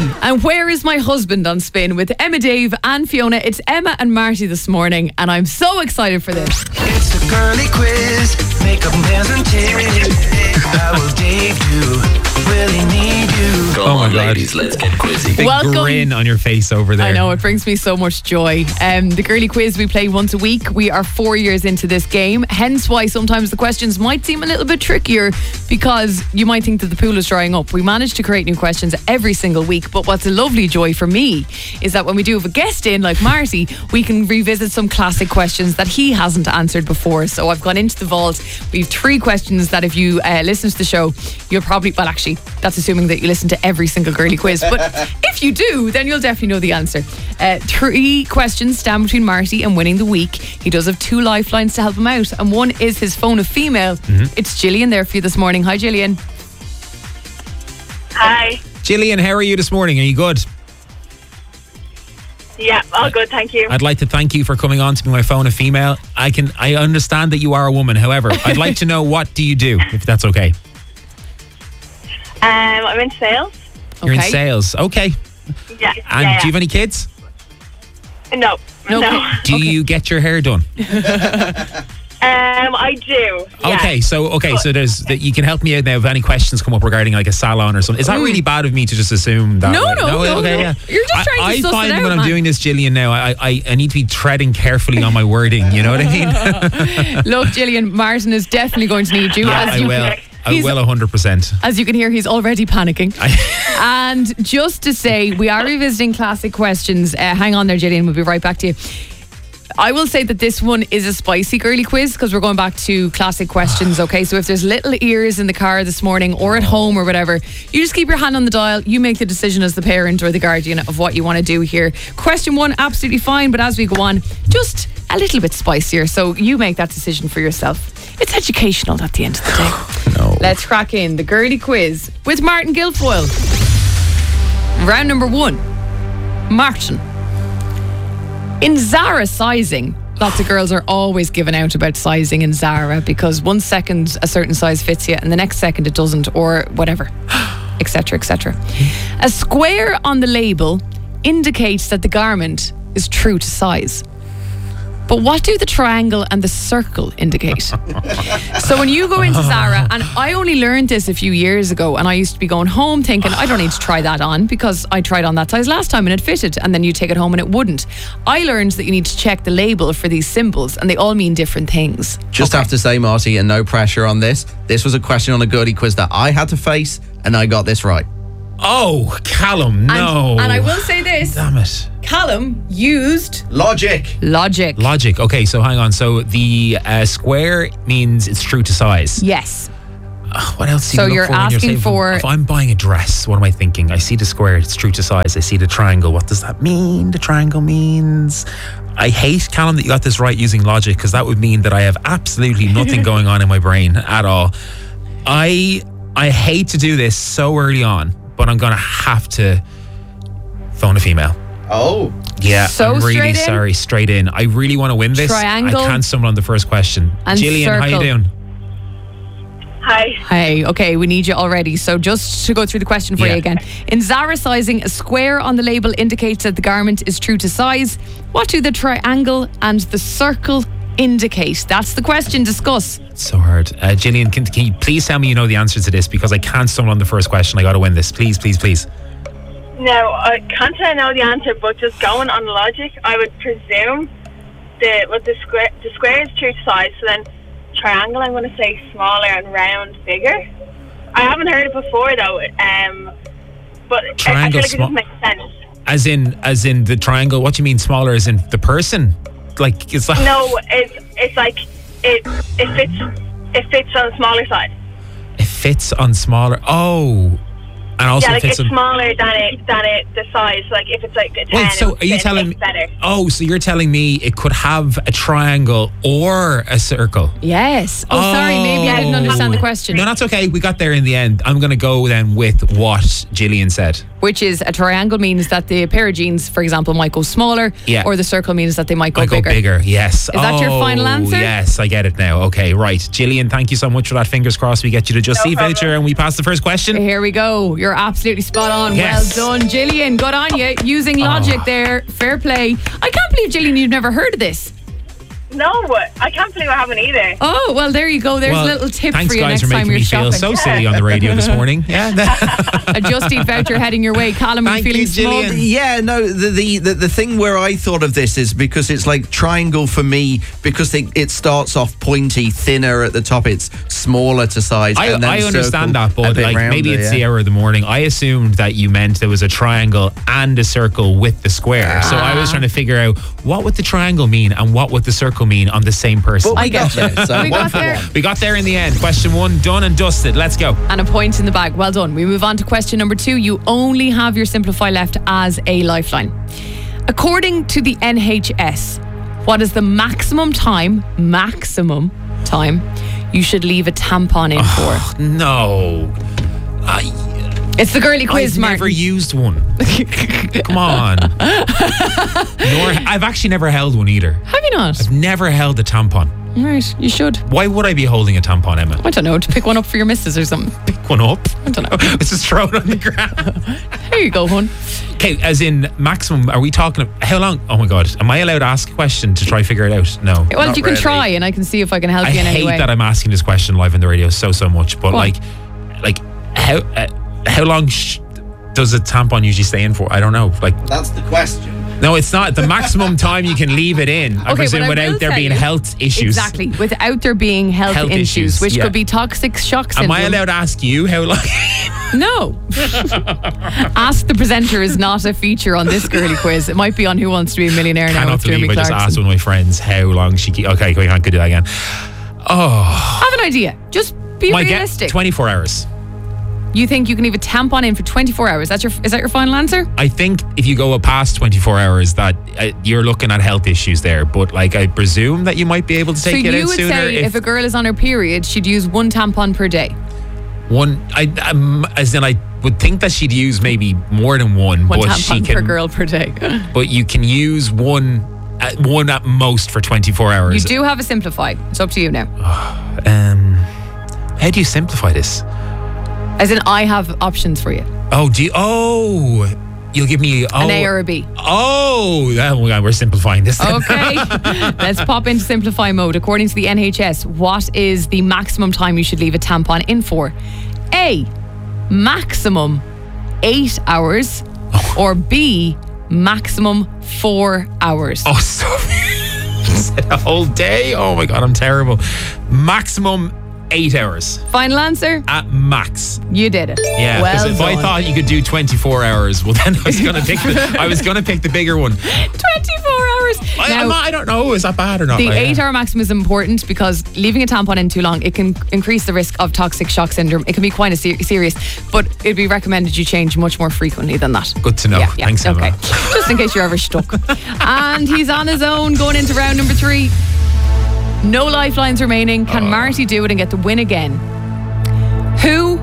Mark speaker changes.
Speaker 1: And where is my husband on Spin with Emma, Dave and Fiona? It's Emma and Marty this morning and I'm so excited for this.
Speaker 2: It's the girly quiz. Make up plans and how will Dave do? Will he need you?
Speaker 3: Come on, ladies, let's get quizzy.
Speaker 4: Big grin on your face over there.
Speaker 1: I know, it brings me so much joy. The girly quiz we play once a week. We are 4 years into this game, hence why sometimes the questions might seem a little bit trickier because you might think that the pool is drying up. We manage to create new questions every single week, but what's a lovely joy for me is that when we do have a guest in like Marty, we can revisit some classic questions that he hasn't answered before. So I've gone into the vault. We have 3 questions that if you listen to the show, you'll probably, well actually, that's assuming that you listen to every single girly quiz, but if you do, then you'll definitely know the answer. 3 questions stand between Marty and winning the week. He does have 2 lifelines to help him out, and one is his phone of female. It's Gillian there for you this morning. Hi Gillian.
Speaker 5: Hi.
Speaker 4: Gillian, how are you this morning? Are you good?
Speaker 5: Yeah, all good, thank you.
Speaker 4: I'd like to thank you for coming on to be my phone of female. I understand that you are a woman, however, I'd like to know, what do you do, if that's okay?
Speaker 5: I'm in sales.
Speaker 4: You're in sales, okay.
Speaker 5: Yeah.
Speaker 4: And do you have any kids?
Speaker 5: No.
Speaker 4: Do you get your hair done?
Speaker 5: I do. Yeah.
Speaker 4: Okay, so there's you can help me out now if any questions come up regarding like a salon or something. Is that really bad of me to just assume that?
Speaker 1: No.
Speaker 4: Okay, yeah.
Speaker 1: You're just trying to suss it out.
Speaker 4: I find when I'm doing this, Gillian, now I need to be treading carefully on my wording. You know what I mean?
Speaker 1: Look, Gillian, Martin is definitely going to need you.
Speaker 4: Yeah, I will 100%.
Speaker 1: As you can hear, he's already panicking. And just to say, we are revisiting classic questions. Hang on there, Gillian. We'll be right back to you. I will say that this one is a spicy girly quiz because we're going back to classic questions, okay? So if there's little ears in the car this morning or at home or whatever, you just keep your hand on the dial. You make the decision as the parent or the guardian of what you want to do here. Question 1, absolutely fine, but as we go on, just a little bit spicier. So you make that decision for yourself. It's educational at the end of the day.
Speaker 4: No.
Speaker 1: Let's crack in the girly quiz with Martin Guilfoyle. Round number 1. Martin. In Zara sizing, lots of girls are always giving out about sizing in Zara because 1 second a certain size fits you and the next second it doesn't, or whatever, etc., etc. A square on the label indicates that the garment is true to size. But what do the triangle and the circle indicate? So when you go into Zara, and I only learned this a few years ago, and I used to be going home thinking, I don't need to try that on because I tried on that size last time and it fitted, and then you take it home and it wouldn't. I learned that you need to check the label for these symbols and they all mean different things.
Speaker 3: Just have to say, Marty, and no pressure on this, this was a question on a girly quiz that I had to face and I got this right.
Speaker 4: Oh, Callum, no.
Speaker 1: And I will say this.
Speaker 4: Damn it.
Speaker 1: Callum used
Speaker 3: Logic.
Speaker 4: Okay, so hang on. So the square means it's true to size.
Speaker 1: Yes.
Speaker 4: What else do you look
Speaker 1: you're
Speaker 4: for when
Speaker 1: asking
Speaker 4: saving?
Speaker 1: for...
Speaker 4: If I'm buying a dress, what am I thinking? I see the square, it's true to size. I see the triangle. What does that mean? The triangle means... I hate, Callum, that you got this right using logic, because that would mean that I have absolutely nothing going on in my brain at all. I hate to do this so early on, but I'm going to have to phone a female.
Speaker 3: Oh.
Speaker 4: Yeah,
Speaker 1: so
Speaker 4: I'm really sorry. Straight in. I really want to win this.
Speaker 1: Triangle.
Speaker 4: I can't stumble on the first question.
Speaker 1: And
Speaker 4: Gillian,
Speaker 1: circle.
Speaker 4: how you doing?
Speaker 5: Hi.
Speaker 1: Hey, okay, we need you already. So just to go through the question for you again. In Zara sizing, a square on the label indicates that the garment is true to size. What do the triangle and the circle indicate? That's the question. Discuss.
Speaker 4: It's so hard. Gillian, can you please tell me you know the answer to this, because I can't stumble on the first question. I got to win this. Please, please, please.
Speaker 5: No, I can't say I know the answer, but just going on logic, I would presume the square is true to size, so then triangle, I'm going to say smaller and round bigger. I haven't heard it before though, but
Speaker 4: Triangle
Speaker 5: I feel like it just makes sense.
Speaker 4: As in the triangle, what do you mean smaller? As in the person? Like, it's like...
Speaker 5: No, it's like it fits on the smaller side.
Speaker 4: It fits on smaller... Oh... And also
Speaker 5: like
Speaker 4: fits
Speaker 5: it's smaller than the size. Like if it's like a 10,
Speaker 4: wait, so are you telling me?
Speaker 5: Better.
Speaker 4: Oh, so you're telling me it could have a triangle or a circle?
Speaker 1: Yes. Oh, sorry, maybe I didn't understand the question.
Speaker 4: No, that's okay. We got there in the end. I'm going to go then with what Gillian said.
Speaker 1: Which is a triangle means that the pair of jeans, for example, might go smaller, or the circle means that they might go bigger.
Speaker 4: Yes.
Speaker 1: Is that your final answer?
Speaker 4: Yes, I get it now. Okay, right. Gillian, thank you so much for that. Fingers crossed we get you to Just See voucher and we pass the first question.
Speaker 1: Here we go. You're absolutely spot on.
Speaker 4: Yes.
Speaker 1: Well done, Gillian. Good on you. Using logic there. Fair play. I can't believe, Gillian, you've never heard of this.
Speaker 5: No, I can't believe I haven't either.
Speaker 1: Oh, well, there you go. There's
Speaker 4: Well,
Speaker 1: a little tip
Speaker 4: thanks,
Speaker 1: for you
Speaker 4: guys,
Speaker 1: next
Speaker 4: for
Speaker 1: time
Speaker 4: making
Speaker 1: you're
Speaker 4: me
Speaker 1: shopping.
Speaker 4: feel so silly on the radio this morning. Yeah.
Speaker 1: A Just Eat voucher heading your way. Callum, are you
Speaker 3: Thank
Speaker 1: feeling
Speaker 3: you,
Speaker 1: smug?
Speaker 3: Gillian. Yeah, no, the thing where I thought of this is because it's like triangle for me, because it starts off pointy, thinner at the top, it's smaller to size. and then
Speaker 4: I understand
Speaker 3: circle
Speaker 4: that, but
Speaker 3: a bit
Speaker 4: like maybe
Speaker 3: rounder,
Speaker 4: it's the hour of the morning. I assumed that you meant there was a triangle and a circle with the square. So I was trying to figure out what would the triangle mean and what would the circle mean on the same person.
Speaker 3: But we got there. So
Speaker 1: We
Speaker 3: one
Speaker 1: got
Speaker 3: for
Speaker 1: there.
Speaker 3: one.
Speaker 4: We got there in the end. Question 1 done and dusted. Let's go.
Speaker 1: And a point in the bag. Well done. We move on to question number 2. You only have your Simplify left as a lifeline. According to the NHS, what is the maximum time you should leave a tampon in for?
Speaker 4: No.
Speaker 1: It's the girly quiz,
Speaker 4: I've never
Speaker 1: Martin.
Speaker 4: used one. Come on. I've actually never held one either.
Speaker 1: Have you not?
Speaker 4: I've never held a tampon.
Speaker 1: Right, you should.
Speaker 4: Why would I be holding a tampon, Emma?
Speaker 1: I don't know, to pick one up for your missus or something.
Speaker 4: Pick one up.
Speaker 1: I don't know.
Speaker 4: Let's just throw it on the ground.
Speaker 1: Here you go, hon.
Speaker 4: Okay, as in maximum, are we talking, how long? Oh my God. Am I allowed to ask a question to try figure it out? No.
Speaker 1: Well,
Speaker 3: Not
Speaker 1: you can
Speaker 3: really.
Speaker 1: try and I can see if I can help
Speaker 4: I
Speaker 1: you in any
Speaker 4: hate
Speaker 1: way.
Speaker 4: that I'm asking this question live on the radio so much, but
Speaker 1: Go on.
Speaker 4: like how long does a tampon usually stay in for? I don't know. Like,
Speaker 3: That's the question.
Speaker 4: no, it's not the maximum time you can leave it in. I
Speaker 1: Okay,
Speaker 4: presume
Speaker 1: but I will
Speaker 4: without there
Speaker 1: tell
Speaker 4: being
Speaker 1: you-
Speaker 4: health issues.
Speaker 1: Exactly, without there being health
Speaker 4: Health
Speaker 1: issues,
Speaker 4: issues,
Speaker 1: which
Speaker 4: yeah.
Speaker 1: could be toxic shock
Speaker 4: Am
Speaker 1: syndrome.
Speaker 4: I allowed to ask you how long?
Speaker 1: No. Ask the presenter is not a feature on this girly quiz. It might be on Who Wants to Be a Millionaire now
Speaker 4: I cannot
Speaker 1: with Jeremy
Speaker 4: believe I just
Speaker 1: Clarkson.
Speaker 4: asked one of my friends how long she. Okay, we can't do that again. Oh,
Speaker 1: Have an idea. Just be
Speaker 4: my
Speaker 1: realistic.
Speaker 4: 24 hours.
Speaker 1: You think you can leave a tampon in for 24 hours? Is that your final answer?
Speaker 4: I think if you go past 24 hours, that you're looking at health issues there. But like, I presume that you might be able to take
Speaker 1: so
Speaker 4: it
Speaker 1: you
Speaker 4: out
Speaker 1: would
Speaker 4: sooner.
Speaker 1: say if a girl is on her period, she'd use one tampon per day.
Speaker 4: As in, I would think that she'd use maybe more than one,
Speaker 1: One
Speaker 4: but she
Speaker 1: tampon
Speaker 4: can.
Speaker 1: per girl per day.
Speaker 4: But you can use one at most for 24
Speaker 1: You
Speaker 4: hours.
Speaker 1: do have a Simplify. It's up to you now.
Speaker 4: How do you simplify this?
Speaker 1: As in, I have options for you.
Speaker 4: Oh, you'll give me
Speaker 1: An A or a B.
Speaker 4: Oh, my God, we're simplifying this. then.
Speaker 1: Okay, let's pop into Simplify mode. According to the NHS, what is the maximum time you should leave a tampon in for? A, maximum 8 hours, or B, maximum 4 hours.
Speaker 4: Oh, sorry. A whole day? Oh my God, I'm terrible. Maximum 8 hours
Speaker 1: Final answer?
Speaker 4: at max.
Speaker 1: You did it.
Speaker 4: Yeah, because
Speaker 1: well
Speaker 4: if I
Speaker 1: done.
Speaker 4: thought you could do 24 hours, well then I was gonna pick the bigger one.
Speaker 1: 24 hours. Now,
Speaker 4: I don't know, is that bad or not?
Speaker 1: the
Speaker 4: Like,
Speaker 1: 8 hour maximum is important because leaving a tampon in too long, it can increase the risk of toxic shock syndrome. It can be quite serious, but it'd be recommended you change much more frequently than that.
Speaker 4: Good to know.
Speaker 1: Yeah,
Speaker 4: Thanks, Emma.
Speaker 1: okay. Just in case you're ever stuck. And he's on his own going into round number 3. No lifelines remaining. Can Marty do it and get the win again? Who